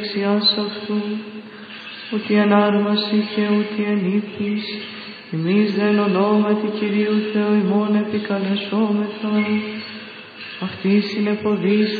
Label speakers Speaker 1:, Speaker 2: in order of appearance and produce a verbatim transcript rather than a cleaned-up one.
Speaker 1: δεξιάς αυτού, ούτε ανάρμαση και ούτε ανήπης, εμείς δεν ονόματι Κυρίου Θεού ημών επικαλεσόμεθα. Αυτής συνεποδείς